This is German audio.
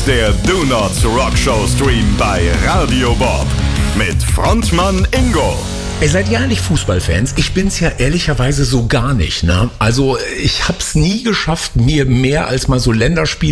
der Donuts Rock Show Stream bei Radio Bob mit Frontmann Ingo. Ey, seid ihr eigentlich Fußballfans? Ich bin's ja ehrlicherweise so gar nicht, ne? Also ich hab's nie geschafft, mir mehr als mal so Länderspiele